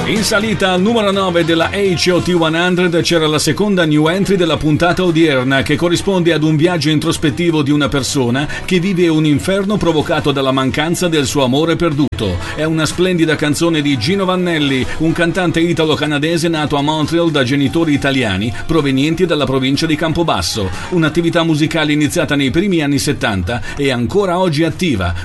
In salita al numero 9 della HOT 100 c'era la seconda new entry della puntata odierna, che corrisponde ad un viaggio introspettivo di una persona che vive un inferno provocato dalla mancanza del suo amore perduto. È una splendida canzone di Gino Vannelli, un cantante italo-canadese nato a Montreal da genitori italiani provenienti dalla provincia di Campobasso. Un'attività musicale iniziata nei primi anni 70 e ancora oggi attiva,